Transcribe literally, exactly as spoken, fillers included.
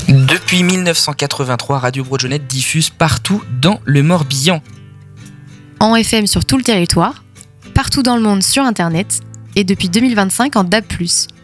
Depuis mille neuf cent quatre-vingt-trois, Radio Broadjonette diffuse partout dans le Morbihan. En F M sur tout le territoire, partout dans le monde sur Internet et depuis deux mille vingt-cinq en D A B plus.